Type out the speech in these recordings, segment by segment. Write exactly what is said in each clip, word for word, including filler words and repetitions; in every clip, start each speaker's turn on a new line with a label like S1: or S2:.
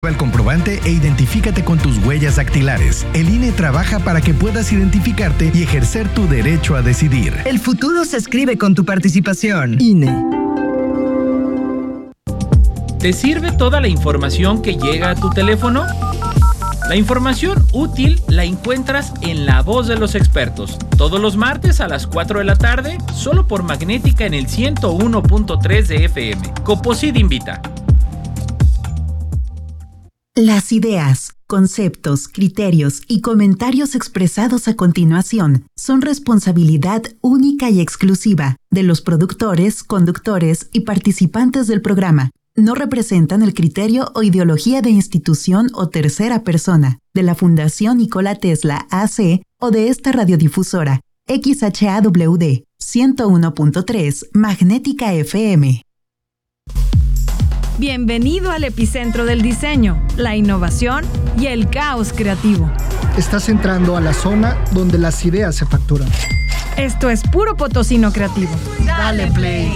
S1: El comprobante e identifícate con tus huellas dactilares. El I N E trabaja para que puedas identificarte y ejercer tu derecho a decidir.
S2: El futuro se escribe con tu participación. I N E.
S3: ¿Te sirve toda la información que llega a tu teléfono? La información útil la encuentras en La Voz de los Expertos, todos los martes a las cuatro de la tarde, solo por Magnética en el ciento uno punto tres de F M. Coposid invita.
S4: Las ideas, conceptos, criterios y comentarios expresados a continuación son responsabilidad única y exclusiva de los productores, conductores y participantes del programa. No representan el criterio o ideología de institución o tercera persona, de la Fundación Nikola Tesla A C o de esta radiodifusora, X H A W D, ciento uno punto tres, Magnética F M.
S5: Bienvenido al epicentro del diseño, la innovación y el caos creativo.
S6: Estás entrando a la zona donde las ideas se facturan.
S5: Esto es puro potosino creativo.
S2: Dale play.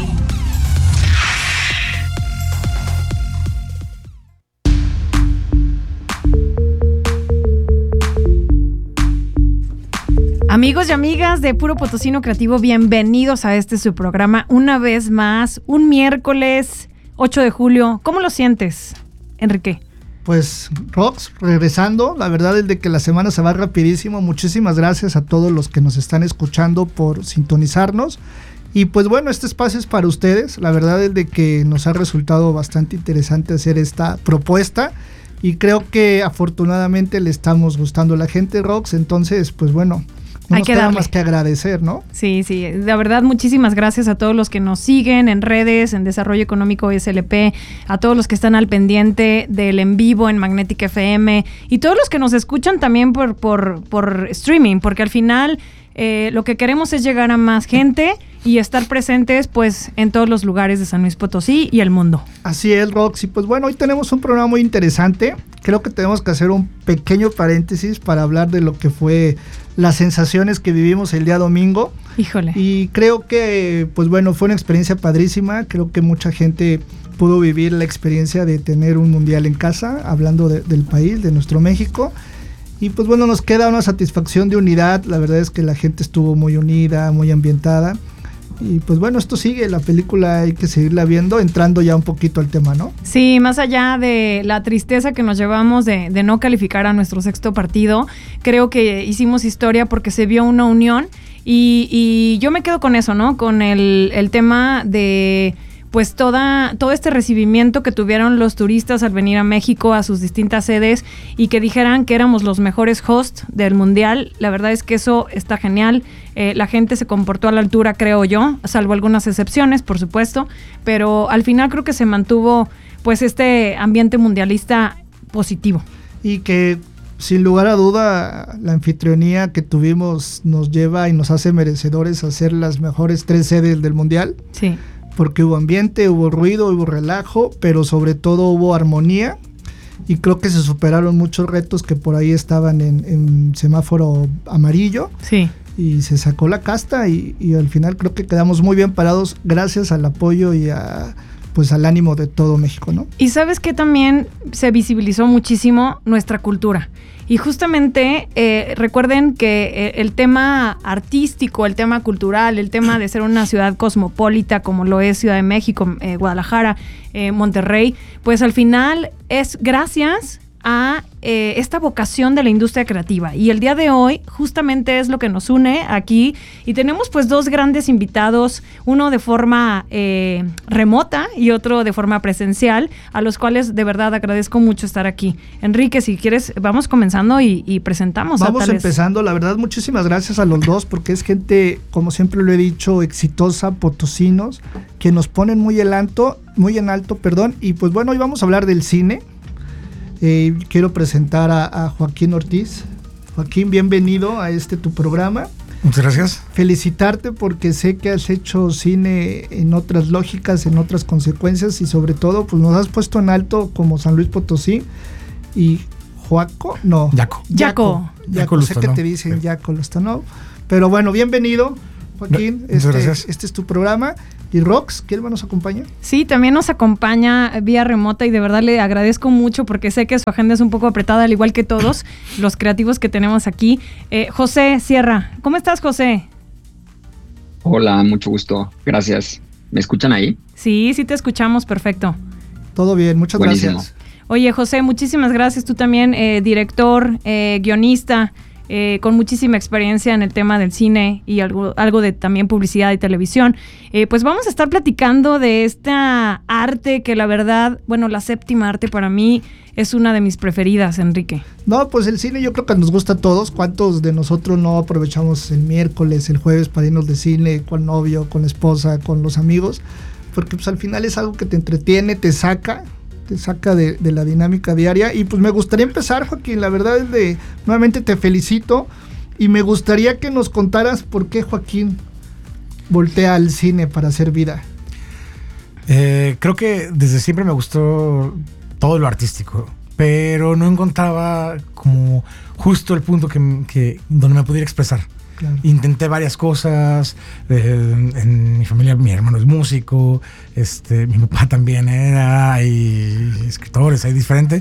S5: Amigos y amigas de Puro Potosino Creativo, bienvenidos a este su programa una vez más, un miércoles ocho de julio. ¿Cómo lo sientes, Enrique?
S6: Pues, Rox, regresando, la verdad es de que la semana se va rapidísimo. Muchísimas gracias a todos los que nos están escuchando por sintonizarnos. Y pues bueno, este espacio es para ustedes. La verdad es de que nos ha resultado bastante interesante hacer esta propuesta. Y creo que afortunadamente le estamos gustando a la gente, Rox. Entonces, pues bueno, no
S5: Hay
S6: nos
S5: que
S6: queda
S5: darle.
S6: más que agradecer, ¿no?
S5: Sí, sí, la verdad muchísimas gracias a todos los que nos siguen en redes, en Desarrollo Económico S L P, a todos los que están al pendiente del en vivo en Magnética F M y todos los que nos escuchan también por, por, por streaming, porque al final eh, lo que queremos es llegar a más gente y estar presentes pues en todos los lugares de San Luis Potosí y el mundo.
S6: Así es, Roxy. Pues bueno, hoy tenemos un programa muy interesante. Creo que tenemos que hacer un pequeño paréntesis para hablar de lo que fue las sensaciones que vivimos el día domingo.
S5: Híjole.
S6: Y creo que, pues bueno, fue una experiencia padrísima. Creo que mucha gente pudo vivir la experiencia de tener un mundial en casa, hablando de, del país, de nuestro México. Y pues bueno, nos queda una satisfacción de unidad. La verdad es que la gente estuvo muy unida, muy ambientada. Y pues bueno, esto sigue, la película hay que seguirla viendo, entrando ya un poquito al tema, ¿no?
S5: Sí, más allá de la tristeza que nos llevamos de, de no calificar a nuestro sexto partido, creo que hicimos historia porque se vio una unión y, y yo me quedo con eso, ¿no? Con el, el tema de pues toda, todo este recibimiento que tuvieron los turistas al venir a México a sus distintas sedes y que dijeran que éramos los mejores hosts del Mundial. La verdad es que eso está genial. Eh, la gente se comportó a la altura, creo yo, salvo algunas excepciones, por supuesto, pero al final creo que se mantuvo pues este ambiente mundialista positivo.
S6: Y que sin lugar a duda la anfitrionía que tuvimos nos lleva y nos hace merecedores a ser las mejores tres sedes del Mundial.
S5: Sí.
S6: Porque hubo ambiente, hubo ruido, hubo relajo, pero sobre todo hubo armonía y creo que se superaron muchos retos que por ahí estaban en, en semáforo amarillo.
S5: Sí.
S6: Y se sacó la casta y, y al final creo que quedamos muy bien parados gracias al apoyo y a, pues al ánimo de todo México, ¿no?
S5: Y sabes que también se visibilizó muchísimo nuestra cultura. Y justamente eh, recuerden que eh, el tema artístico, el tema cultural, el tema de ser una ciudad cosmopolita como lo es Ciudad de México, eh, Guadalajara, eh, Monterrey, pues al final es gracias a eh, esta vocación de la industria creativa. Y el día de hoy justamente es lo que nos une aquí y tenemos pues dos grandes invitados, uno de forma eh, remota y otro de forma presencial, a los cuales de verdad agradezco mucho estar aquí. Enrique, si quieres, vamos comenzando y, y presentamos.
S6: Vamos empezando, la verdad, muchísimas gracias a los dos porque es gente, como siempre lo he dicho, exitosa, potosinos, que nos ponen muy en alto, muy en alto, perdón, y pues bueno, hoy vamos a hablar del cine. Eh, quiero presentar a, a Joaquín Ortiz. Joaquín, bienvenido a este tu programa.
S7: Muchas gracias.
S6: Felicitarte porque sé que has hecho cine en otras lógicas, en otras consecuencias y sobre todo pues nos has puesto en alto como San Luis Potosí y Joaco, no.
S7: Yaco.
S5: Yaco.
S6: Yaco, sé que te dicen Yaco Lustanov. Pero bueno, bienvenido, Joaquín.
S7: Muchas
S6: este,
S7: gracias.
S6: Este es tu programa ¿Y Rox, quién más nos acompaña?
S5: Sí, también nos acompaña vía remota y de verdad le agradezco mucho porque sé que su agenda es un poco apretada, al igual que todos los creativos que tenemos aquí. Eh, José Sierra, ¿cómo estás, José?
S7: Hola, mucho gusto. Gracias. ¿Me escuchan ahí?
S5: Sí, sí te escuchamos, perfecto.
S6: Todo bien, muchas
S7: Buenísimo.
S6: gracias.
S5: Oye, José, muchísimas gracias. Tú también, eh, director, eh, guionista, eh, con muchísima experiencia en el tema del cine y algo, algo de también publicidad y televisión. Eh, pues vamos a estar platicando de esta arte que la verdad, bueno, la séptima arte para mí es una de mis preferidas, Enrique.
S6: No, pues el cine yo creo que nos gusta a todos. ¿Cuántos de nosotros no aprovechamos el miércoles, el jueves para irnos de cine con novio, con esposa, con los amigos? Porque pues al final es algo que te entretiene, te saca, te saca de, de la dinámica diaria. Y pues me gustaría empezar, Joaquín, la verdad es de, nuevamente te felicito y me gustaría que nos contaras por qué Joaquín voltea al cine para hacer vida.
S8: Eh, creo que desde siempre me gustó todo lo artístico, pero no encontraba como justo el punto que, que donde me pudiera expresar. Claro. Intenté varias cosas, eh, en mi familia mi hermano es músico, este, mi papá también era, hay escritores, hay diferente,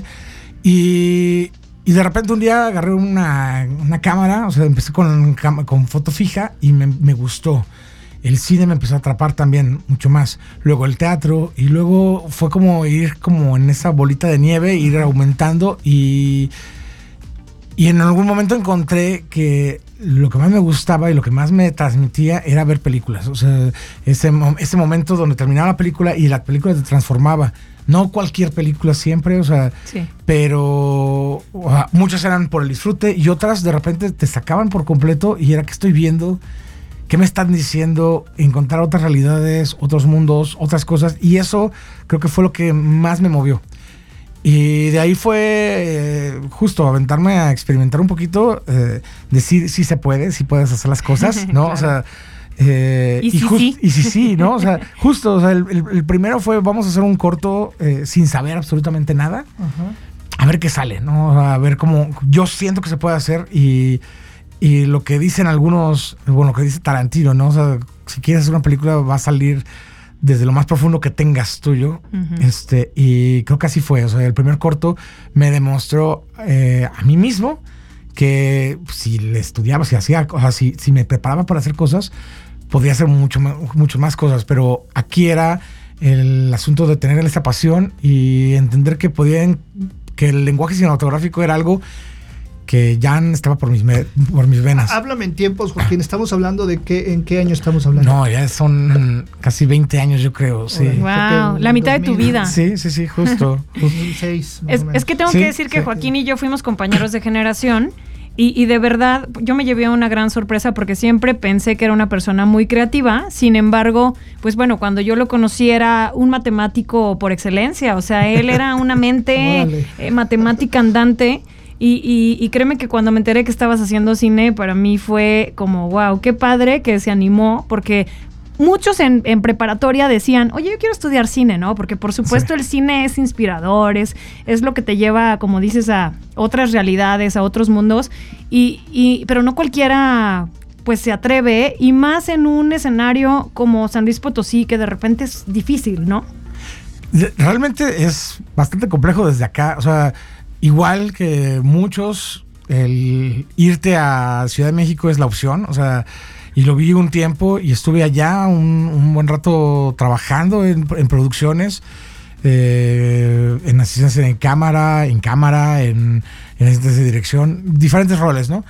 S8: y, y de repente un día agarré una, una cámara, o sea, empecé con, con foto fija y me, me gustó. El cine me empezó a atrapar también mucho más, luego el teatro, y luego fue como ir como en esa bolita de nieve, ir aumentando, y, y en algún momento encontré que lo que más me gustaba y lo que más me transmitía era ver películas. O sea, ese, ese momento donde terminaba la película y la película te transformaba. No cualquier película siempre, o sea, sí. Pero o sea, muchas eran por el disfrute y otras de repente te sacaban por completo y era que estoy viendo, qué me están diciendo, encontrar otras realidades, otros mundos, otras cosas, y eso creo que fue lo que más me movió. Y de ahí fue eh, justo aventarme a experimentar un poquito, eh, decir si se puede, si puedes hacer las cosas, ¿no? Claro. O sea, eh,
S5: y, y, si,
S8: just,
S5: sí.
S8: y si sí, ¿no? O sea, justo, o sea, el, el, el primero fue vamos a hacer un corto eh, sin saber absolutamente nada, uh-huh. A ver qué sale, ¿no? O sea, a ver cómo, yo siento que se puede hacer y, y lo que dicen algunos, bueno, lo que dice Tarantino, ¿no? O sea, si quieres hacer una película va a salir desde lo más profundo que tengas tuyo, uh-huh. este, y creo que así fue. O sea, el primer corto me demostró eh, a mí mismo que si le estudiaba, si hacía, o sea, si, si me preparaba para hacer cosas, podría hacer mucho, mucho más cosas, pero aquí era el asunto de tener esa pasión y entender que podían, que el lenguaje cinematográfico era algo que ya estaba por mis, me, por mis venas.
S6: Háblame en tiempos, Joaquín. Estamos hablando de qué, ¿en qué año estamos hablando?
S8: No, ya son casi veinte años, yo creo. Sí.
S5: Wow, la mitad de tu vida.
S8: Sí, sí, sí, justo.
S6: dos mil seis, más
S5: es,
S6: o menos.
S5: es que tengo
S8: sí,
S5: que decir que
S8: sí.
S5: Joaquín y yo fuimos compañeros de generación y, y de verdad yo me llevé una gran sorpresa porque siempre pensé que era una persona muy creativa. Sin embargo, pues bueno, cuando yo lo conocí era un matemático por excelencia. O sea, él era una mente eh, matemática andante. Y, y, y créeme que cuando me enteré que estabas haciendo cine, para mí fue como, wow, qué padre que se animó, porque muchos en, en preparatoria decían, oye, yo quiero estudiar cine, ¿no? Porque por supuesto sí. El cine es inspirador, es, es lo que te lleva, como dices, a otras realidades, a otros mundos, y, y pero no cualquiera pues se atreve, y más en un escenario como San Luis Potosí, que de repente es difícil, ¿no?
S8: Realmente es bastante complejo desde acá, o sea, igual que muchos, el irte a Ciudad de México es la opción, o sea, y lo vi un tiempo y estuve allá un, un buen rato trabajando en, en producciones, eh, en asistencia en cámara, en cámara, en, en asistencia de dirección, diferentes roles, ¿no?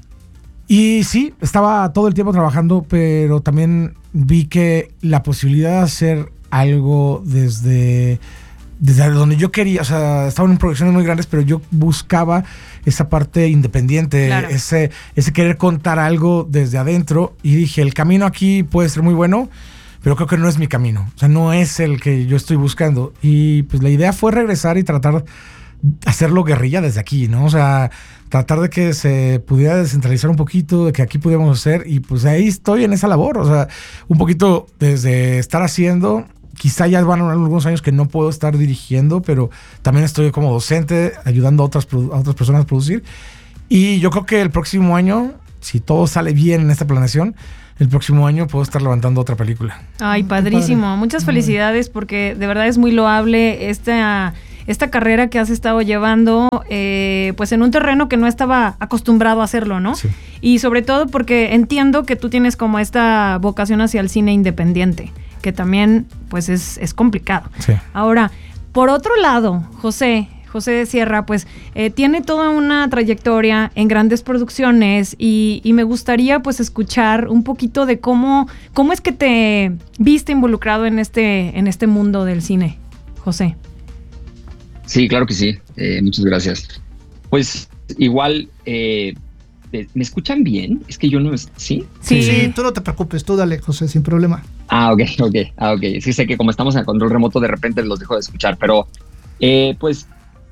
S8: Y sí, estaba todo el tiempo trabajando, pero también vi que la posibilidad de hacer algo desde... desde donde yo quería, o sea, estaban en producciones muy grandes, pero yo buscaba esa parte independiente, claro. ese, ese querer contar algo desde adentro, y dije, el camino aquí puede ser muy bueno, pero creo que no es mi camino, o sea, no es el que yo estoy buscando, y pues la idea fue regresar y tratar de hacerlo guerrilla desde aquí, ¿no? O sea, tratar de que se pudiera descentralizar un poquito, de que aquí pudiéramos hacer, y pues ahí estoy en esa labor, o sea, un poquito desde estar haciendo... Quizá ya van algunos años que no puedo estar dirigiendo, pero también estoy como docente ayudando a otras, a otras personas a producir. Y yo creo que el próximo año, si todo sale bien en esta planeación, el próximo año puedo estar levantando otra película.
S5: Ay, padrísimo. Padre. Muchas felicidades porque de verdad es muy loable esta, esta carrera que has estado llevando eh, pues en un terreno que no estaba acostumbrado a hacerlo, ¿no? Sí. Y sobre todo porque entiendo que tú tienes como esta vocación hacia el cine independiente, que también pues es, es complicado. Sí. Ahora, por otro lado, José... José Sierra, pues eh, tiene toda una trayectoria en grandes producciones y, y me gustaría pues escuchar un poquito de cómo, cómo es que te viste involucrado en este, en este mundo del cine, José.
S7: Sí, claro que sí. Eh, muchas gracias. Pues igual, eh, ¿me escuchan bien? Es que yo no... ¿Sí?
S6: Sí, sí, tú no te preocupes, tú dale, José, sin problema.
S7: Ah, ok, ok, ah, ok. Sí, sé que como estamos en el control remoto, de repente los dejo de escuchar, pero eh, pues...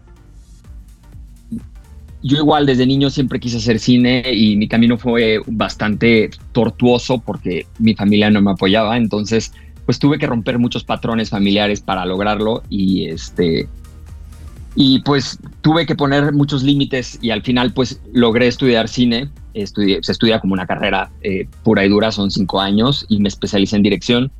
S7: Yo igual desde niño siempre quise hacer cine y mi camino fue bastante tortuoso porque mi familia no me apoyaba, entonces pues tuve que romper muchos patrones familiares para lograrlo y este y pues tuve que poner muchos límites y al final pues logré estudiar cine. Estudié, se estudia como una carrera eh, pura y dura, son cinco años y me especialicé en dirección.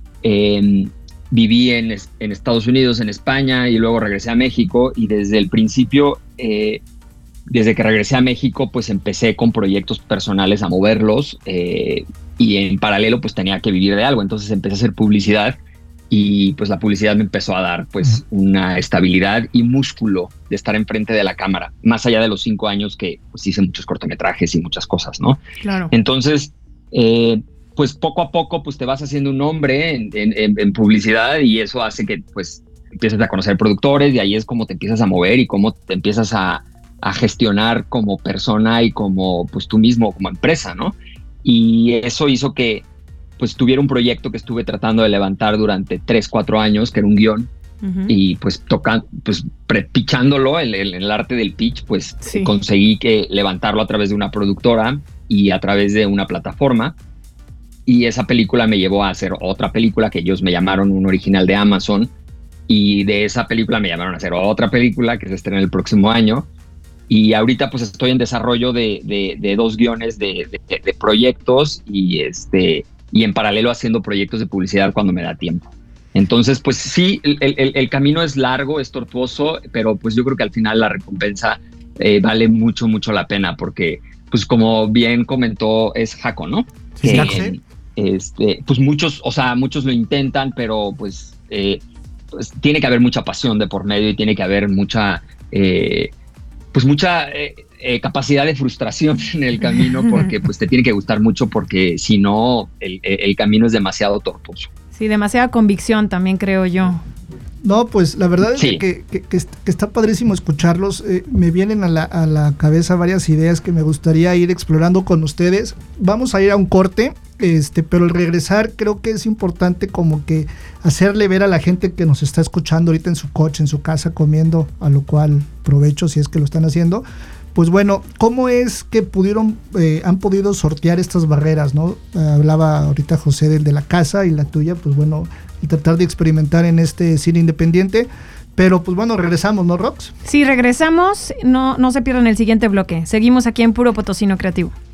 S7: Eh, viví en, en Estados Unidos, en España y luego regresé a México y desde el principio... Eh, Desde que regresé a México, pues empecé con proyectos personales a moverlos eh, y en paralelo pues tenía que vivir de algo. Entonces empecé a hacer publicidad y pues la publicidad me empezó a dar pues uh-huh. una estabilidad y músculo de estar enfrente de la cámara, más allá de los cinco años que pues hice muchos cortometrajes y muchas cosas, ¿no?
S5: Claro.
S7: Entonces, eh, pues poco a poco pues te vas haciendo un nombre en, en, en publicidad y eso hace que pues empieces a conocer productores y ahí es como te empiezas a mover y cómo te empiezas a a gestionar como persona y como pues tú mismo como empresa, ¿no? Y eso hizo que pues tuviera un proyecto que estuve tratando de levantar durante tres, cuatro años, que era un guión, uh-huh. y pues tocando, pues pichándolo, el, el, el arte del pitch, pues sí. conseguí que levantarlo a través de una productora y a través de una plataforma. Y esa película me llevó a hacer otra película que ellos me llamaron un original de Amazon, y de esa película me llamaron a hacer otra película que se estrena el próximo año. Y ahorita pues estoy en desarrollo de, de, de dos guiones de, de, de proyectos y, este, y en paralelo haciendo proyectos de publicidad cuando me da tiempo. Entonces pues sí, el, el, el camino es largo, es tortuoso, pero pues yo creo que al final la recompensa eh, vale mucho, mucho la pena porque pues como bien comentó es Jaco, ¿no?
S6: Sí,
S7: que,
S6: sí.
S7: Este, pues muchos, o sea, muchos lo intentan, pero pues, eh, pues tiene que haber mucha pasión de por medio y tiene que haber mucha... Eh, pues mucha eh, eh, capacidad de frustración en el camino porque pues te tiene que gustar mucho porque si no el, el camino es demasiado tortuoso.
S5: Sí, demasiada convicción también creo yo.
S6: No, pues la verdad es
S7: sí.
S6: que, que, que está padrísimo escucharlos. Eh, me vienen a la, a la cabeza varias ideas que me gustaría ir explorando con ustedes. Vamos a ir a un corte, este, pero al regresar creo que es importante como que hacerle ver a la gente que nos está escuchando ahorita en su coche, en su casa, comiendo, a lo cual provecho si es que lo están haciendo. Pues bueno, ¿cómo es que pudieron, eh, han podido sortear estas barreras, ¿no? Eh, hablaba ahorita José del de la casa y la tuya, pues bueno, y tratar de experimentar en este cine independiente. Pero pues bueno, regresamos, ¿no, Rox?
S5: Sí, regresamos. No, no se pierdan el siguiente bloque. Seguimos aquí en Puro Potosino Creativo.